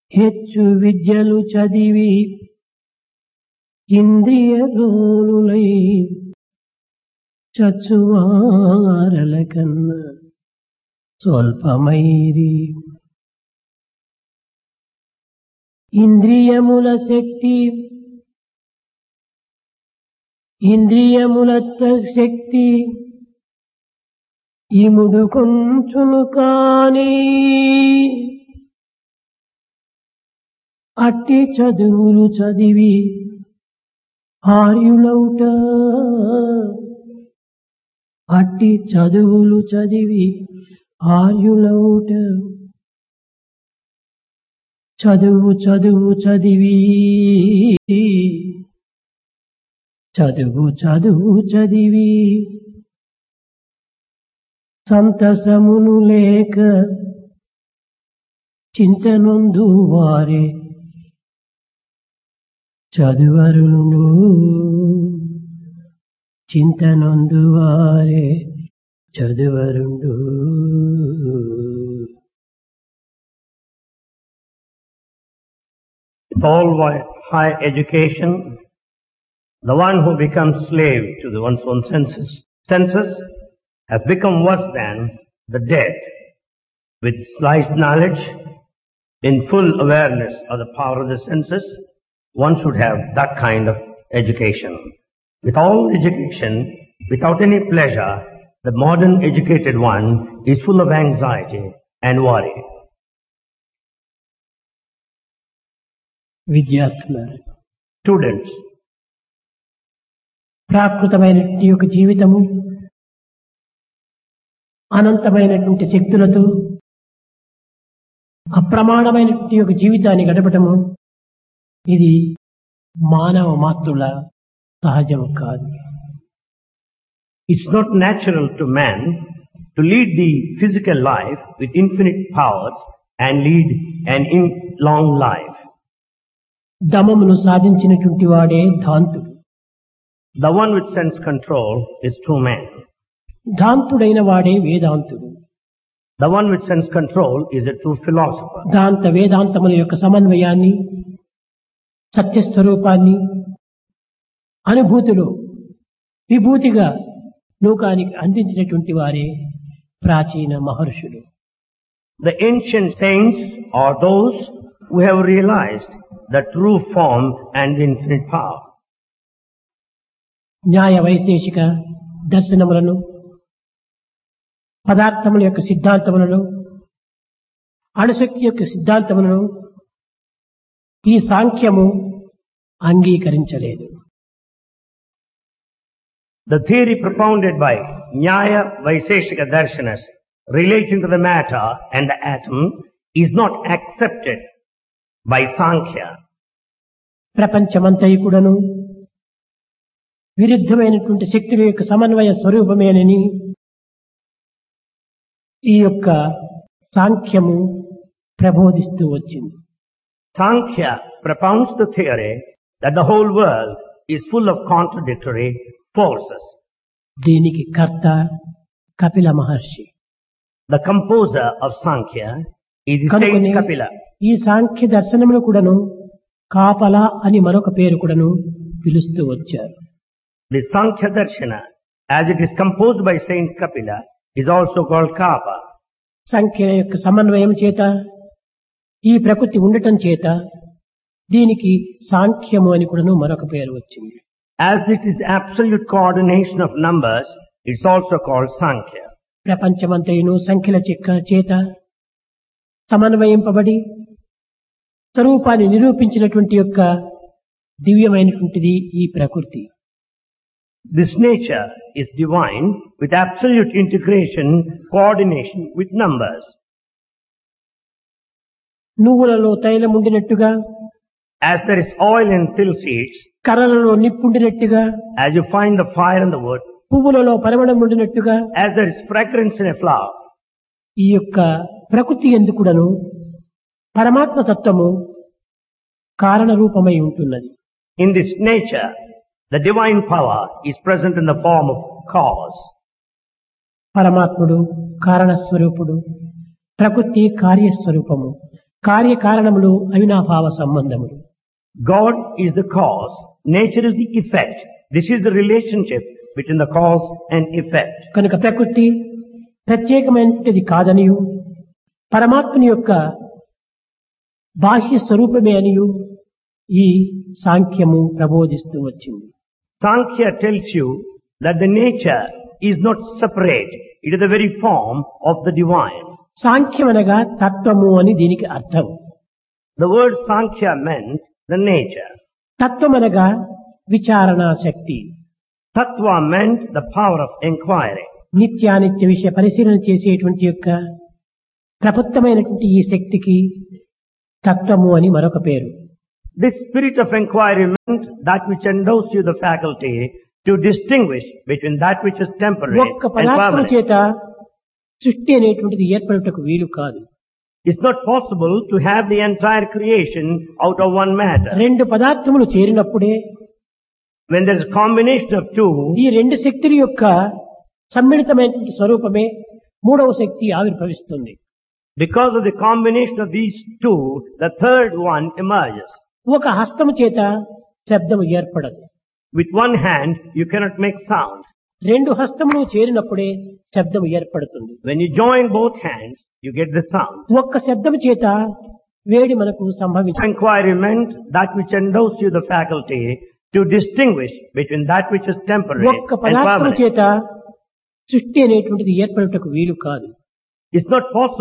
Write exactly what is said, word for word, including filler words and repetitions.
ಹೆಚ್ಚು ವಿದ್ಯಲು ಚದಿವಿ ಇಂದ್ರಿಯ ಲೋಲುಲೈ చచ్చువారల కన్న స్వల్పమైరి ఇంద్రియముల శక్తి ఇంద్రియముల శక్తి ఇముడు కొంచును కాని అట్టి చదువులు చదివి ఆర్యులౌట అట్టి చదువులు చదివి ఆర్యులౌట చదువు చదువు చదివి చదువు చదువు చదివి సంతసమును లేక చింతనొందు వారే చదువరులు చింతనొందువారే చదువరుండు. With all high education, the one who becomes slave to the one's own senses, senses has become worse than the dead. With slight knowledge, in full awareness of the power of the senses, one should have that kind of education. With all education, without any pleasure, the modern educated one is full of anxiety and worry. విద్యార్థులారా, Students, ప్రాకృతమైనటువంటి యొక్క జీవితము అనంతమైనటువంటి శక్తులతో అప్రమాణమైనటువంటి యొక్క జీవితాన్ని గడపటము ఇది మానవ మాతృల సహజం కాదు. it's not natural to man to lead the physical life with infinite powers and lead an in long life. దమమును సాధించినటువంటి వాడే ధాంతుడు. The one with sense control is true man. ధాంతుడైన వాడే వేదాంతుడు. The one with sense control is a true philosopher. దాంత వేదాంతముల యొక్క సమన్వయాన్ని, సత్యస్వరూపాన్ని అనుభూతిలో విభూతిగా లోకానికి అందించినటువంటి వారే ప్రాచీన మహర్షులు. The ancient saints are those who have realized the true form and infinite power. న్యాయ వైశేషిక దర్శనములను, పదార్థముల యొక్క సిద్ధాంతములను, అణుశక్తి యొక్క సిద్ధాంతములను ఈ సాంఖ్యము అంగీకరించలేదు. The theory propounded by Nyaya Vaiseshika Darshanas relating to the matter and the atom is not accepted by Sankhya. ప్రపంచమంతయు కూడాను విరుద్ధమైనటువంటి శక్తుల యొక్క సమన్వయ స్వరూపమేనని ఈ యొక్క సాంఖ్యము ప్రబోధిస్తూ వచ్చింది. Sankhya propounds the theory that the whole world is full of contradictory forces. దీనికి కర్త కపిల మహర్షి. The composer of Sankhya is the కనుకనే saint Kapila. ఈ సాంఖ్య దర్శనములు కూడాను కాపల అని మరొక పేరు కూడాను పిలుస్తూ వచ్చారు. The Sankhya Darshana, as it is composed by Saint Kapila, is also called Kapa. సంఖ్య యొక్క సమన్వయం చేత, ఈ ప్రకృతి ఉండటం చేత దీనికి సాంఖ్యము అని కూడాను మరొక పేరు వచ్చింది. As it is absolute coordination of numbers, it's also called Sankhya. ప్రపంచమంతయును సంఖ్యల చెక్క చేత సమన్వయింపబడి స్వరూపాన్ని నిరూపించినటువంటి యొక్క దివ్యమైనటువంటిది ఈ ప్రకృతి. This nature is divine with absolute integration, coordination with numbers. నువ్వులలో తైలం ఉండినట్టుగా, As there is oil in till seeds, కర్రలలో నిప్పుండినట్టుగా, as you find the fire in the wood, పువ్వులలో పరిమళం ఉండినట్టుగా, as there is fragrance in a flower, ఈ యొక్క ప్రకృతి ఎందుకుడను పరమాత్మ తత్వము కారణ రూపమై ఉంటున్నది. in this nature, the divine power is present in the form of cause. పరమాత్ముడు కారణస్వరూపుడు, ప్రకృతి కార్యస్వరూపము. కార్యకారణములు అవినాభావ సంబంధములు. God is the cause, nature is the effect. This is the relationship between the cause and effect. కనుక ప్రకృతి ప్రత్యేకమైనది కాదనియు పరమాత్మని యొక్క బాహ్య స్వరూపమే అనియు ఈ సాంఖ్యము ప్రబోధిస్తూ వచ్చింది. Sankhya tells you that the nature is not separate. It is the very form of the divine. సాంఖ్యం అనగా తత్వము అని దీనికి అర్థం. The word Sankhya meant the nature. తత్వం అనగా విచారణా శక్తి. Tattva meant the power of inquiry. నిత్యానిత్య విషయ పరిశీలన చేసేటువంటి యొక్క ప్రబుద్ధమైనటువంటి ఈ శక్తికి తత్వము అని మరొక పేరు. This spirit of inquiry meant that which endows you the faculty to distinguish between that which is temporary ఒక్క and పదార్థం permanent. చేత సృష్టి అనేటువంటిది ఏర్పడుటకు వీలు కాదు. It's not possible to have the entire creation out of one matter. రెండు పదార్థములు చేరినప్పుడే When there is a combination of two, ఈ రెండు శక్తుల యొక్క సమ్మిళితమైనటువంటి స్వరూపమే మూడవ శక్తి ఆవిర్భవిస్తుంది. because of the combination of these two, the third one emerges. ఒక హస్తము చేత శబ్దము ఏర్పడదు. With one hand, you cannot make sound. రెండు హస్తములు చేరినప్పుడే శబ్దము ఏర్పడుతుంది. When you join both hands, you get the sound. ఒక్క శబ్దము చేత వేడి మనకు సంభవించదు. Inquiry meant that which endows you the faculty to distinguish between that which is temporary ఒక్క and పదార్థము permanent. చేత సృష్టి అనేటువంటిది ఏర్పడుటకు వీలు కాదు. It's not possible